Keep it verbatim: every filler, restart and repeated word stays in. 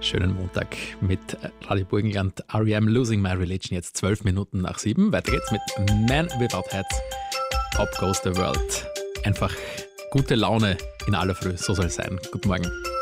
Schönen Montag mit Radio Burgenland. R E M Losing My Religion, jetzt zwölf Minuten nach sieben. Weiter geht's mit Man Without Hats. Pop Goes the World. Einfach gute Laune in aller Früh, so soll es sein. Guten Morgen.